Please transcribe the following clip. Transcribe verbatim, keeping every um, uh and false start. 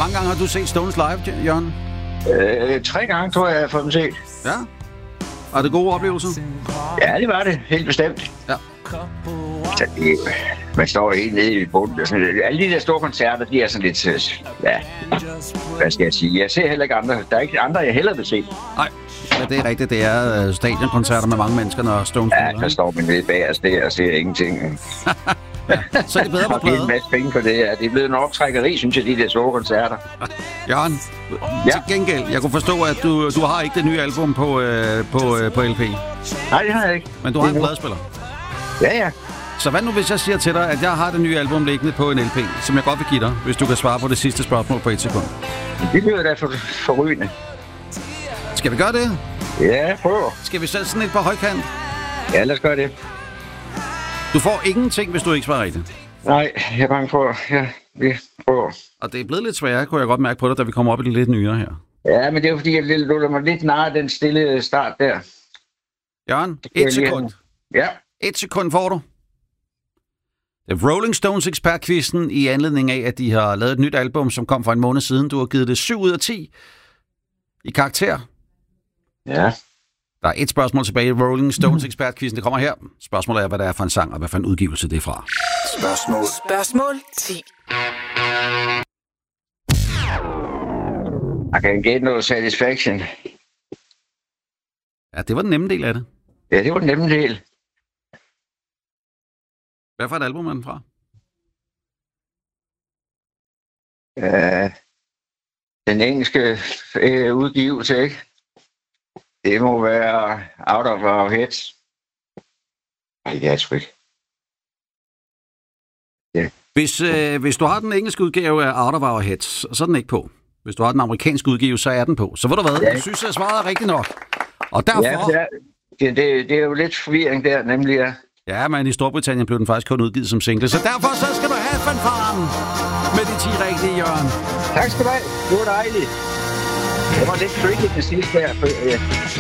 mange gange har du set Stones live, Jørgen? Øh, tre gange, tror jeg, jeg har fået dem set. Ja. Var det gode oplevelser? Ja, det var det. Helt bestemt. Ja. Så det, man står helt nede i bunden. Sådan, alle de der store koncerter, de er sådan lidt... Ja, hvad skal jeg sige? Jeg ser heller ikke andre. Der er ikke andre, jeg hellere vil se. Nej, ja, det er rigtigt. Det er uh, stadionkoncerter med mange mennesker, når Stones spiller. Ja, der står man nede bag os der og ser ingenting. Ja, så er det bedre på plade. Og det er en masse penge for det. Ja. Det er blevet en optrækkeri, synes jeg, de der store koncerter. Jørgen, ja. Til gengæld, jeg kunne forstå, at du, du har ikke det nye album på, øh, på, øh, på L P. Nej, det har jeg ikke. Men du har en pladespiller. Ja, ja. Så hvad nu, hvis jeg siger til dig, at jeg har det nye album liggende på en L P, som jeg godt vil give dig, hvis du kan svare på det sidste spørgsmål på et sekund? Det lyder da for, forrygende. Skal vi gøre det? Ja, prøv. Skal vi sætte sådan et på højkant? Ja, lad os gøre det. Du får ingenting, hvis du ikke svarer rigtigt. Nej, jeg er bange for, ja, vi prøver. Og det er blevet lidt sværere, kunne jeg godt mærke på dig, da vi kommer op i det lidt nyere her. Ja, men det er fordi, jeg lukker mig lidt nær den stille start der. Jørgen, et sekund. Ja. Et sekund får du. Det er Rolling Stones ekspertquizzen i anledning af, at de har lavet et nyt album, som kom for en måned siden. Du har givet det syv ud af ti i karakter. Ja. Der er et spørgsmål tilbage i Rolling Stones ekspertquizzen. Det kommer her. Spørgsmålet er, hvad det er for en sang, og hvad for en udgivelse det er fra. Spørgsmål. Spørgsmål ti. I can get no satisfaction. Ja, det var den nemme del af det. Ja, det var den nemme del. Hvad for et album er den fra? Uh, den engelske uh, udgivelse, ikke? Det må være Out of Our Heads. Ej, det er sgu ikke. Ja. Hvis, øh, hvis du har den engelske udgave af Out of Our Heads, så er den ikke på. Hvis du har den amerikanske udgave, så er den på. Så ved du hvad, ja. Jeg synes, jeg svarede rigtigt nok. Og derfor... Ja, det, er, det, det, det er jo lidt forvirring der, nemlig ja. Ja, men i Storbritannien blev den faktisk kun udgivet som single. Så derfor så skal du have fanfaren med de ti rigtige, Jørgen. Tak skal du have. Det var dejligt. Det var lidt tricky den sidste her.